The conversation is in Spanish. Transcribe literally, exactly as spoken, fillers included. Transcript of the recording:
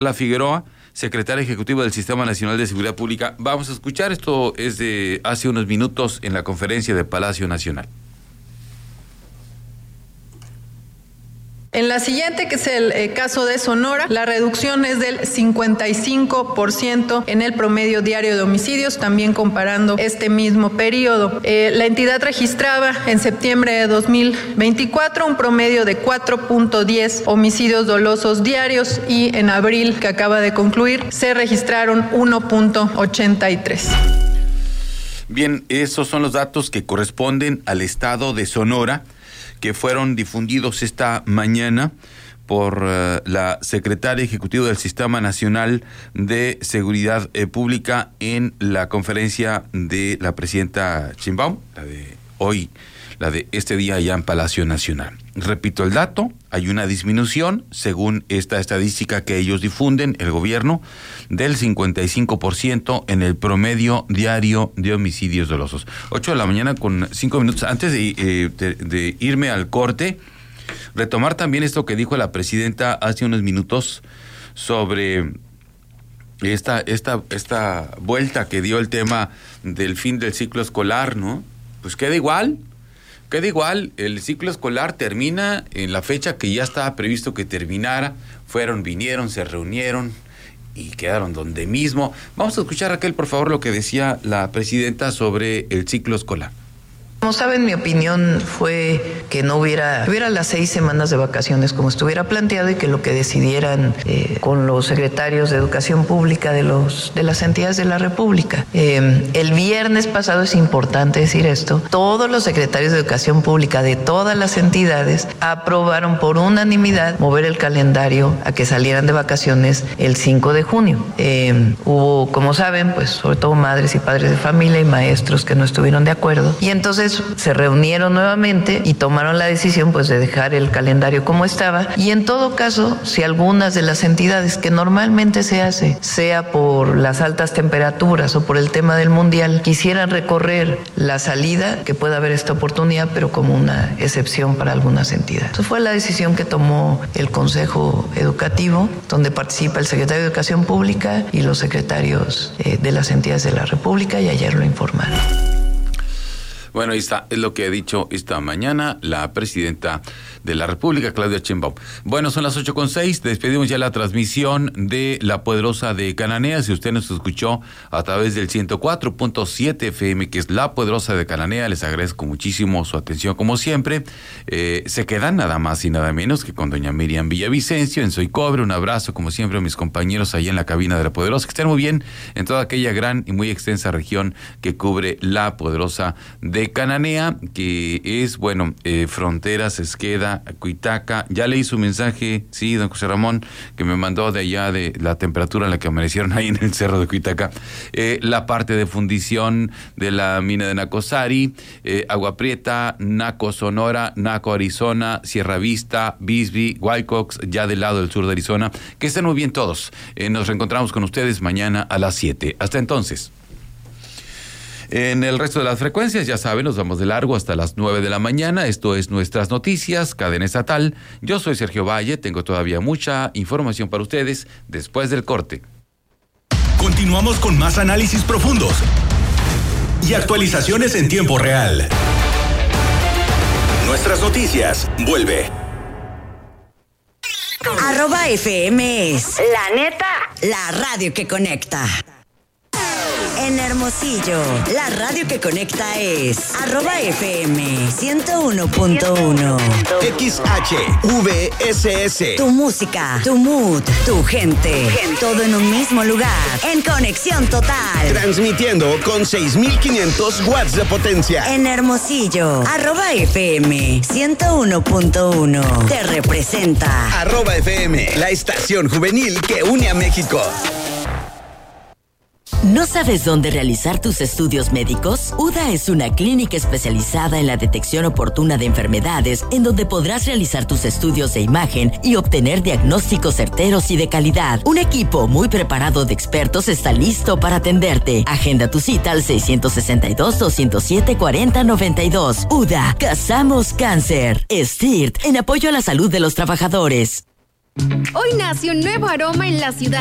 La Figueroa, secretaria ejecutiva del Sistema Nacional de Seguridad Pública. Vamos a escuchar, esto es de hace unos minutos en la conferencia de Palacio Nacional. En la siguiente, que es el eh, caso de Sonora, la reducción es del cincuenta y cinco por ciento en el promedio diario de homicidios, también comparando este mismo periodo. Eh, la entidad registraba en septiembre de dos mil veinticuatro un promedio de cuatro punto diez homicidios dolosos diarios y en abril, que acaba de concluir, se registraron uno punto ochenta y tres. Bien, esos son los datos que corresponden al estado de Sonora, que fueron difundidos esta mañana por uh, la secretaria ejecutiva del Sistema Nacional de Seguridad eh, Pública en la conferencia de la presidenta Sheinbaum, la de hoy, la de este día allá en Palacio Nacional. Repito el dato, hay una disminución, según esta estadística que ellos difunden, el gobierno, del cincuenta y cinco por ciento en el promedio diario de homicidios dolosos. ocho de la mañana con cinco minutos. Antes de, eh, de, de irme al corte, retomar también esto que dijo la presidenta hace unos minutos sobre esta, esta, esta vuelta que dio el tema del fin del ciclo escolar, ¿no? Pues queda igual. Queda igual, el ciclo escolar termina en la fecha que ya estaba previsto que terminara. Fueron, vinieron, se reunieron y quedaron donde mismo. Vamos a escuchar, Raquel, por favor, lo que decía la presidenta sobre el ciclo escolar. Como saben, mi opinión fue que no hubiera, hubiera las seis semanas de vacaciones como estuviera planteado y que lo que decidieran eh, con los secretarios de Educación Pública de, los, de las entidades de la República. Eh, el viernes pasado, es importante decir esto, todos los secretarios de Educación Pública de todas las entidades aprobaron por unanimidad mover el calendario a que salieran de vacaciones el cinco de junio. Eh, hubo, como saben, pues sobre todo madres y padres de familia y maestros que no estuvieron de acuerdo, y entonces se reunieron nuevamente y tomaron la decisión pues de dejar el calendario como estaba. Y en todo caso, si algunas de las entidades, que normalmente se hace, sea por las altas temperaturas o por el tema del mundial, quisieran recorrer la salida, que pueda haber esta oportunidad, pero como una excepción para algunas entidades. Eso fue la decisión que tomó el Consejo Educativo, donde participa el secretario de Educación Pública y los secretarios eh, de las entidades de la República, y ayer lo informaron. Bueno, ahí está, es lo que ha dicho esta mañana la presidenta de la República, Claudia Sheinbaum. Bueno, son las ocho con seis, despedimos ya la transmisión de La Poderosa de Cananea. Si usted nos escuchó a través del ciento cuatro punto siete F M, que es La Poderosa de Cananea, les agradezco muchísimo su atención como siempre. Eh, se quedan nada más y nada menos que con doña Miriam Villavicencio en Soy Cobre. Un abrazo como siempre a mis compañeros ahí en la cabina de La Poderosa, que estén muy bien en toda aquella gran y muy extensa región que cubre La Poderosa de de Cananea, que es, bueno, eh, Fronteras, Esqueda, Cuitaca. Ya leí su mensaje, sí, don José Ramón, que me mandó de allá de la temperatura en la que amanecieron ahí en el cerro de Cuitaca. Eh, la parte de fundición de la mina de Nacosari, eh, Agua Prieta, Naco Sonora, Naco Arizona, Sierra Vista, Bisbee, Wycox, ya del lado del sur de Arizona. Que estén muy bien todos. Eh, nos reencontramos con ustedes mañana a las siete. Hasta entonces. En el resto de las frecuencias, ya saben, nos vamos de largo hasta las nueve de la mañana. Esto es Nuestras Noticias, cadena estatal. Yo soy Sergio Valle, tengo todavía mucha información para ustedes después del corte. Continuamos con más análisis profundos y actualizaciones en tiempo real. Nuestras Noticias vuelve. Arroba F M es la neta, la radio que conecta. En Hermosillo, la radio que conecta es arroba F M ciento uno punto uno. X H V S S. Tu música, tu mood, tu gente, todo en un mismo lugar, en conexión total. Transmitiendo con seis mil quinientos watts de potencia. En Hermosillo, arroba F M ciento uno punto uno. Te representa. Arroba F M, la estación juvenil que une a México. ¿No sabes dónde realizar tus estudios médicos? U D A es una clínica especializada en la detección oportuna de enfermedades, en donde podrás realizar tus estudios de imagen y obtener diagnósticos certeros y de calidad. Un equipo muy preparado de expertos está listo para atenderte. Agenda tu cita al seiscientos sesenta y dos, doscientos siete, cuarenta, noventa y dos. U D A, Cazamos Cáncer. S T I R T, en apoyo a la salud de los trabajadores. Hoy nace un nuevo aroma en la ciudad.